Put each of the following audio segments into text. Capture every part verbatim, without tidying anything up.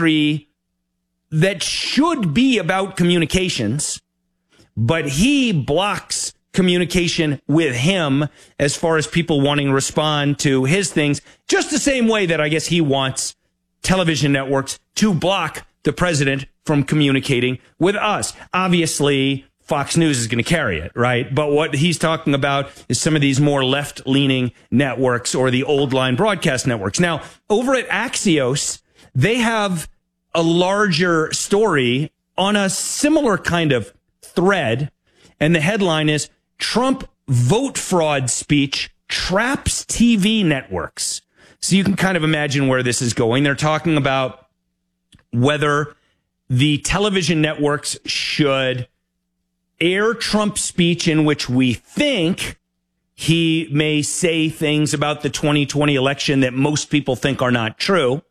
industry that should be about communications, but he blocks communication with him as far as people wanting to respond to his things, just the same way that I guess he wants television networks to block the president from communicating with us. Obviously, Fox News is going to carry it, right? But what he's talking about is some of these more left-leaning networks or the old-line broadcast networks. Now, over at Axios, they have a larger story on a similar kind of thread, and the headline is Trump vote fraud speech traps T V networks. So you can kind of imagine where this is going. They're talking about whether the television networks should air Trump's speech in which we think he may say things about the twenty twenty election that most people think are not true,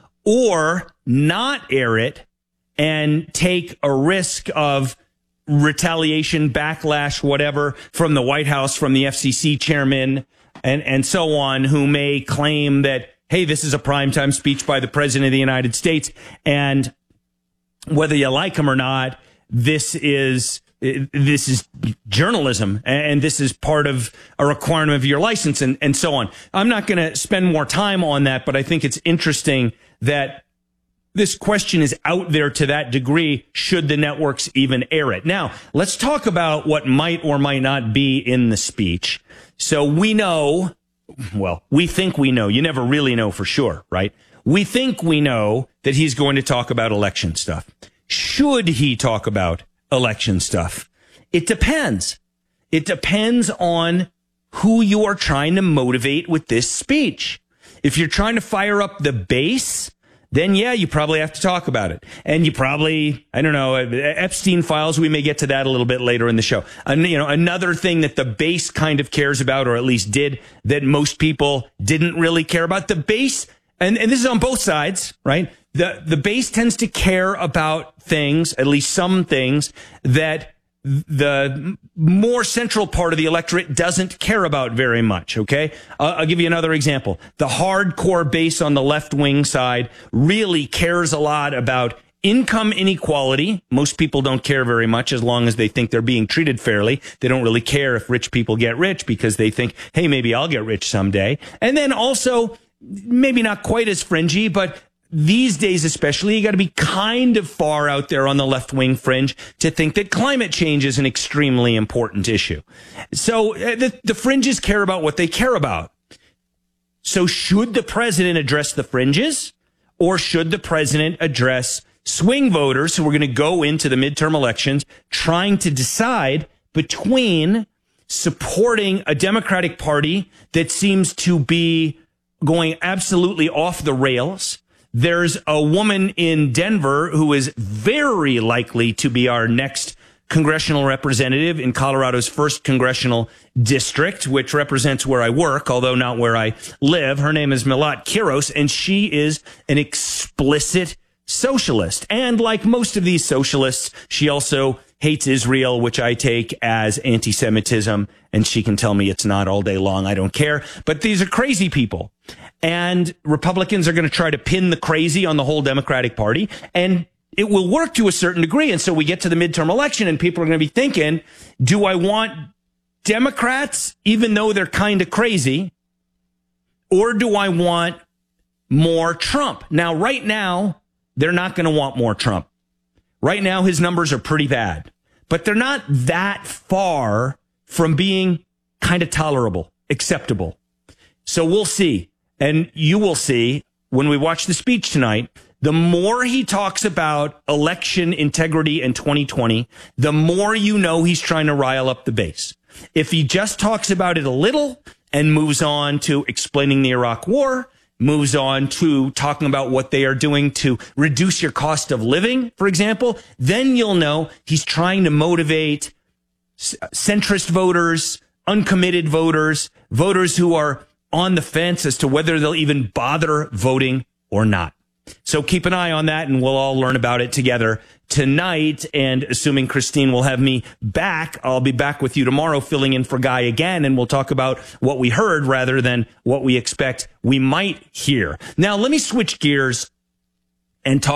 or not air it and take a risk of retaliation, backlash, whatever, from the White House, from the F C C chairman, and, and so on, who may claim that, hey, this is a primetime speech by the president of the United States, and whether you like him or not, this is this is journalism, and this is part of a requirement of your license, and, and so on. I'm not going to spend more time on that, but I think it's interesting that this question is out there to that degree. Should the networks even air it? Now, let's talk about what might or might not be in the speech. So we know, well, we think we know. You never really know for sure, right? We think we know that he's going to talk about election stuff. Should he talk about election stuff? It depends. It depends on who you are trying to motivate with this speech. If you're trying to fire up the base, then yeah, you probably have to talk about it. And you probably, I don't know, Epstein files, we may get to that a little bit later in the show. And, you know, another thing that the base kind of cares about, or at least did, that most people didn't really care about. The base, and, and this is on both sides, right? The, the base tends to care about things, at least some things, that the more central part of the electorate doesn't care about very much, okay? Uh, I'll give you another example. The hardcore base on the left-wing side really cares a lot about income inequality. Most people don't care very much as long as they think they're being treated fairly. They don't really care if rich people get rich because they think, hey, maybe I'll get rich someday. And then also, maybe not quite as fringy, but these days especially, you got to be kind of far out there on the left-wing fringe to think that climate change is an extremely important issue. So uh, the, the fringes care about what they care about. So should the president address the fringes, or should the president address swing voters who are going to go into the midterm elections trying to decide between supporting a Democratic Party that seems to be going absolutely off the rails? There's a woman in Denver who is very likely to be our next congressional representative in Colorado's first congressional district, which represents where I work, although not where I live. Her name is Milat Kiros, and she is an explicit socialist. And like most of these socialists, she also hates Israel, which I take as anti-Semitism, and she can tell me it's not all day long. I don't care. But these are crazy people. And Republicans are going to try to pin the crazy on the whole Democratic Party, and it will work to a certain degree. And so we get to the midterm election, and people are going to be thinking, do I want Democrats, even though they're kind of crazy, or do I want more Trump? Now, right now, they're not going to want more Trump. Right now, his numbers are pretty bad, but they're not that far from being kind of tolerable, acceptable. So we'll see. And you will see when we watch the speech tonight, the more he talks about election integrity in twenty twenty, the more you know he's trying to rile up the base. If he just talks about it a little and moves on to explaining the Iraq War, moves on to talking about what they are doing to reduce your cost of living, for example, then you'll know he's trying to motivate centrist voters, uncommitted voters, voters who are on the fence as to whether they'll even bother voting or not. So keep an eye on that, and we'll all learn about it together tonight. And assuming Christine will have me back, I'll be back with you tomorrow filling in for Guy again, and we'll talk about what we heard rather than what we expect we might hear. Now, let me switch gears and talk